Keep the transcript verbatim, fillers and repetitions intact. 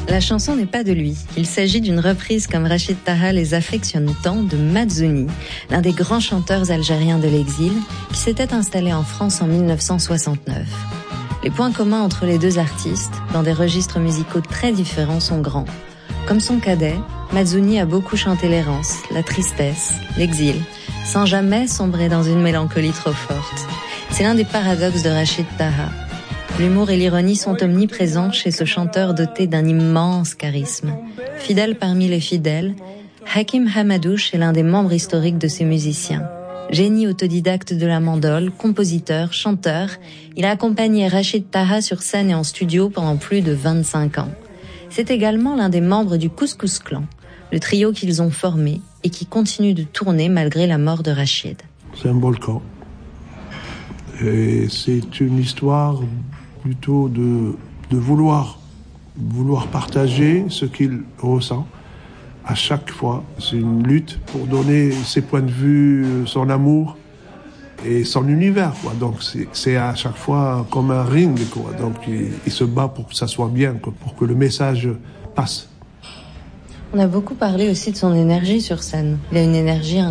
La chanson n'est pas de lui. Il s'agit d'une reprise, comme Rachid Taha les affectionne tant, de Mazzoni, l'un des grands chanteurs algériens de l'exil, qui s'était installé en France en mille neuf cent soixante-neuf. Les points communs entre les deux artistes, dans des registres musicaux très différents, sont grands. Comme son cadet, Mazzoni a beaucoup chanté l'errance, la tristesse, l'exil, sans jamais sombrer dans une mélancolie trop forte. C'est l'un des paradoxes de Rachid Taha. L'humour et l'ironie sont omniprésents chez ce chanteur doté d'un immense charisme. Fidèle parmi les fidèles, Hakim Hamadouche est l'un des membres historiques de ces musiciens. Génie autodidacte de la mandole, compositeur, chanteur, il a accompagné Rachid Taha sur scène et en studio pendant plus de vingt-cinq ans. C'est également l'un des membres du Couscous Clan, le trio qu'ils ont formé et qui continue de tourner malgré la mort de Rachid. C'est un volcan. Et c'est une histoire plutôt de, de vouloir, vouloir partager ce qu'il ressent à chaque fois. C'est une lutte pour donner ses points de vue, son amour et son univers, quoi. Donc c'est, c'est à chaque fois comme un ring, quoi. Donc il, il se bat pour que ça soit bien, quoi, pour que le message passe. On a beaucoup parlé aussi de son énergie sur scène. Il a une énergie